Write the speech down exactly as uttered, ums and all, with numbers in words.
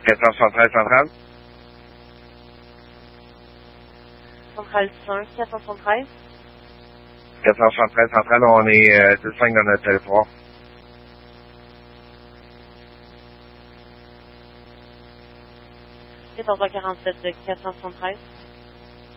quatre cent soixante-treize centrale. Centrale cinq, quatre cent soixante-treize. quatre cent soixante-treize centrale, on est euh, dix cinq dans notre territoire. quatorze heures quarante-sept, quatre cent soixante-treize.